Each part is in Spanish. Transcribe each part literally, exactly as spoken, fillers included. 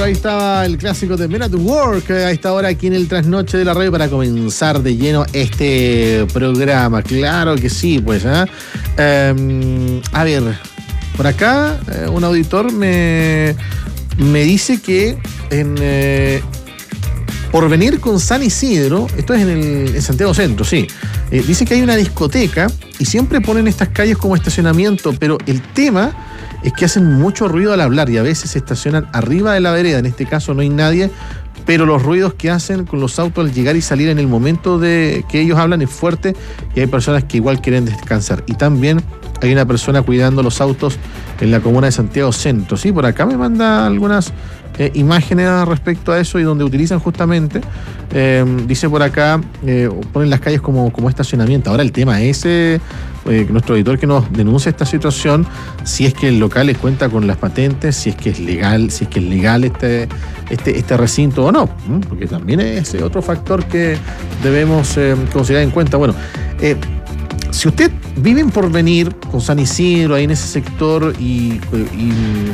ahí estaba el clásico de Men at Work a esta hora aquí en el Trasnoche de la Radio para comenzar de lleno este programa. Claro que sí, pues. ¿eh? Eh, a ver, por acá eh, un auditor me, me dice que en eh, Porvenir con San Isidro, esto es en, el, en Santiago Centro, sí, eh, dice que hay una discoteca y siempre ponen estas calles como estacionamiento, pero el tema es que hacen mucho ruido al hablar y a veces se estacionan arriba de la vereda. En este caso no hay nadie, pero los ruidos que hacen con los autos al llegar y salir en el momento de que ellos hablan es fuerte y hay personas que igual quieren descansar. Y también hay una persona cuidando los autos en la comuna de Santiago Centro. Sí, por acá me manda algunas eh, imágenes respecto a eso y donde utilizan justamente, eh, dice por acá, eh, ponen las calles como, como estacionamiento. Ahora el tema es eh, eh, nuestro editor que nos denuncia esta situación, si es que el local les cuenta con las patentes, si es que es legal, si es que es legal este, este, este recinto o no, porque también es otro factor que debemos eh, considerar en cuenta. Bueno, eh, si usted vive en Porvenir, con San Isidro, ahí en ese sector, y, y,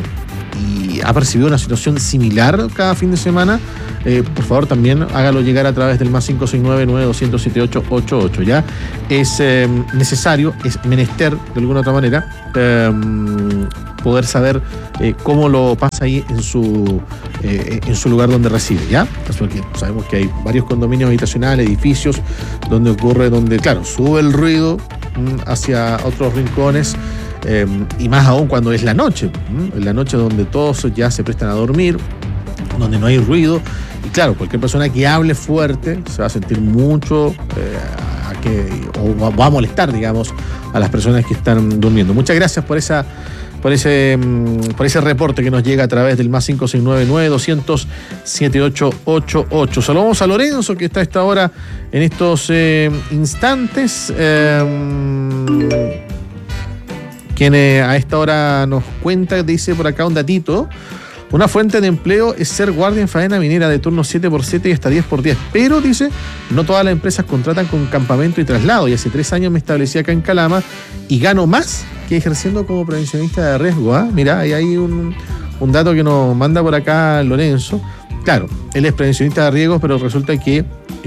y ha percibido una situación similar cada fin de semana, eh, por favor también hágalo llegar a través del más cinco seis nueve, nueve dos cero siete ocho ocho ocho. ¿Ya? Es eh, necesario, es menester, de alguna otra manera, eh, poder saber eh, cómo lo pasa ahí en su, eh, en su lugar donde reside, ¿ya? Porque sabemos que hay varios condominios habitacionales, edificios, donde ocurre, donde, claro, sube el ruido mm, hacia otros rincones, eh, y más aún cuando es la noche, mm, en la noche donde todos ya se prestan a dormir, donde no hay ruido, y claro, cualquier persona que hable fuerte se va a sentir mucho, eh, a que, o va a molestar, digamos, a las personas que están durmiendo. Muchas gracias por esa Por ese, por ese reporte que nos llega a través del más cinco seis nueve, nueve dos cero siete ocho ocho ocho. Saludamos a Lorenzo, que está a esta hora en estos eh, instantes, eh, quien eh, a esta hora nos cuenta, dice por acá un datito: una fuente de empleo es ser guardia en faena minera de turno siete por siete y hasta diez por diez, pero dice, no todas las empresas contratan con campamento y traslado, y hace tres años me establecí acá en Calama y gano más que ejerciendo como prevencionista de riesgo. ¿eh? Mira, ahí hay un, un dato que nos manda por acá Lorenzo. Claro, él es prevencionista de riesgos, pero resulta que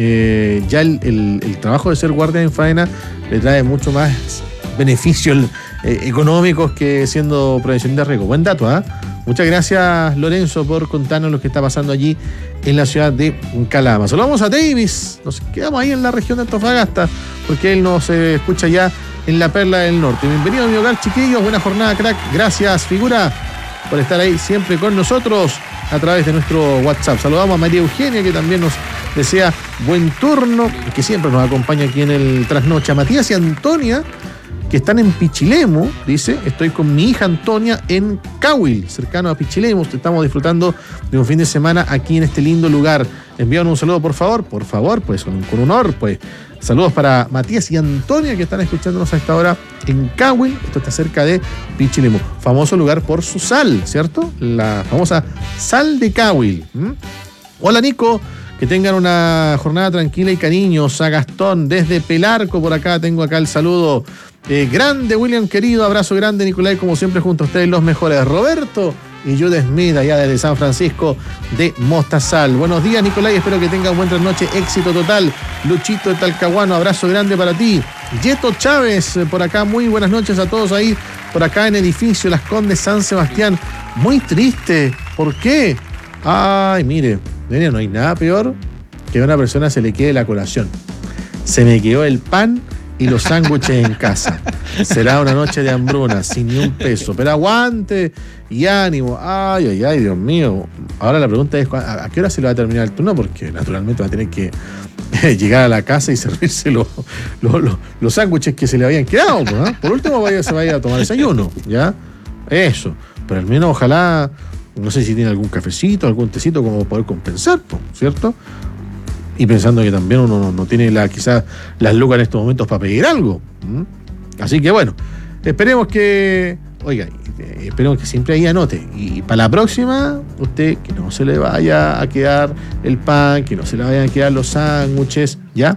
eh, ya el, el, el trabajo de ser guardia en faena le trae mucho más beneficios eh, económicos que siendo prevencionista de riesgo. Buen dato, ¿ah? ¿eh? Muchas gracias, Lorenzo, por contarnos lo que está pasando allí en la ciudad de Calama. Saludamos a Davis, nos quedamos ahí en la región de Antofagasta, porque él nos eh, escucha ya en la Perla del Norte. Bienvenido a mi hogar, chiquillos, buena jornada, crack. Gracias, figura, por estar ahí siempre con nosotros a través de nuestro WhatsApp. Saludamos a María Eugenia, que también nos desea buen turno, que siempre nos acompaña aquí en el Trasnoche. A Matías y Antonia, que están en Pichilemu, dice, estoy con mi hija Antonia en Cahuil, cercano a Pichilemu. Estamos disfrutando de un fin de semana aquí en este lindo lugar. Envíanos un saludo, por favor, por favor, pues con, con honor, pues. Saludos para Matías y Antonia, que están escuchándonos a esta hora en Cahuil. Esto está cerca de Pichilemu, famoso lugar por su sal, ¿cierto? La famosa sal de Cahuil. ¿Mm? Hola, Nico. Que tengan una jornada tranquila y cariños. A Gastón desde Pelarco, por acá tengo acá el saludo. Eh, grande, William, querido, abrazo grande, Nicolai, como siempre junto a ustedes los mejores. Roberto y Jude Smith, allá desde San Francisco de Mostazal. Buenos días, Nicolai, espero que tengan buena noche, éxito total. Luchito de Talcahuano, abrazo grande para ti. Yeto Chávez, por acá, muy buenas noches a todos ahí, por acá en edificio Las Condes San Sebastián. Muy triste, ¿por qué? Ay, mire, no hay nada peor que a una persona se le quede la colación. Se me quedó el pan y los sándwiches en casa. Será una noche de hambruna, sin ni un peso. Pero aguante y ánimo. Ay, ay, ay, Dios mío. Ahora la pregunta es, ¿a qué hora se le va a terminar el turno? Porque naturalmente va a tener que llegar a la casa y servirse los, los, los, los sándwiches que se le habían quedado. ¿No? Por último, vaya, se vaya a tomar desayuno. ¿Ya? Eso. Pero al menos ojalá, no sé si tiene algún cafecito, algún tecito como poder compensar, ¿cierto? Y pensando que también uno no, no tiene la, quizás las lucas en estos momentos para pedir algo. ¿Mm? Así que bueno, esperemos que, oiga, eh, esperemos que siempre ahí anote. Y para la próxima, usted que no se le vaya a quedar el pan, que no se le vayan a quedar los sándwiches, ¿ya?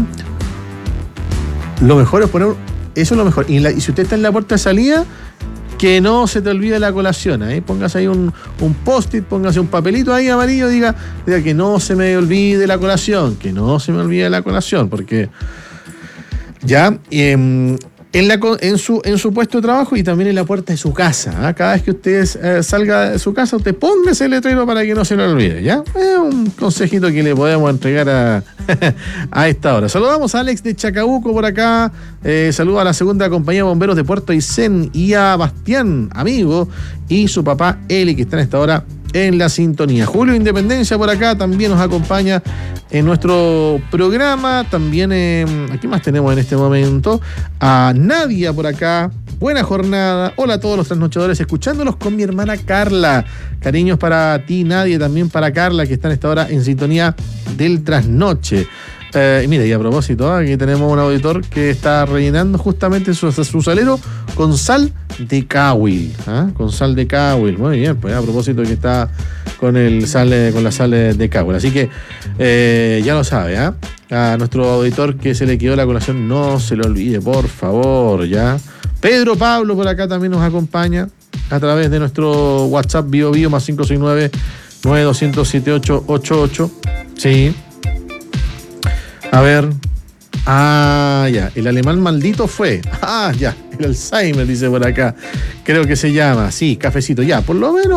¿Mm? Lo mejor es poner, eso es lo mejor. Y, la, y si usted está en la puerta de salida, Que no se te olvide la colación, ¿eh? Póngase ahí un, un post-it, póngase un papelito ahí amarillo, diga, diga que no se me olvide la colación, que no se me olvide la colación, porque ya eh, en, la, en, su, en su puesto de trabajo y también en la puerta de su casa, ¿eh? Cada vez que usted eh, salga de su casa, usted ponga ese letrero para que no se lo olvide, ¿ya? Es un consejito que le podemos entregar a, a esta hora. Saludamos a Alex de Chacabuco por acá, eh, saludo a la segunda compañía de bomberos de Puerto Aysén y a Bastián, amigo, y su papá Eli, que está en esta hora en la sintonía. Julio Independencia por acá también nos acompaña en nuestro programa. También, eh, ¿qué más tenemos en este momento? A Nadia por acá. Buena jornada. Hola a todos los trasnochadores, escuchándolos con mi hermana Carla. Cariños para ti, Nadia, y también para Carla, que está en esta hora en sintonía del trasnoche. Eh, y mira, y a propósito, aquí tenemos un auditor que está rellenando justamente su, su salero con sal de Cahuil, ¿eh? Con sal de Cahuil. Muy bien, pues a propósito que está con el sal, con la sal de Cahuil. Así que eh, ya lo sabe, ¿eh? A nuestro auditor que se le quedó la colación, no se lo olvide, por favor, ¿ya? Pedro Pablo por acá también nos acompaña a través de nuestro WhatsApp Bio Bio más cinco seis nueve, nueve dos cero cero, siete ocho ocho ocho. Sí. A ver. Ah, ya. El alemán maldito fue. Ah, ya. El Alzheimer, dice por acá. Creo que se llama. Sí, cafecito. Ya, por lo menos.